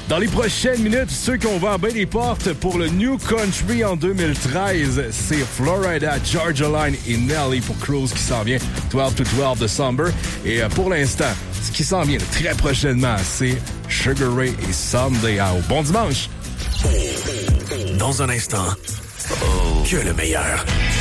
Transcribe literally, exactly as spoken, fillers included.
Dans les prochaines minutes, ceux qui ont ouvert bien les portes pour le New Country en deux mille treize, c'est Florida, Georgia Line et Nelly pour Cruise qui s'en vient douze to douze December. Et pour l'instant, ce qui s'en vient très prochainement, c'est Sugar Ray et Someday Out. Bon dimanche! Dans un instant, que le meilleur.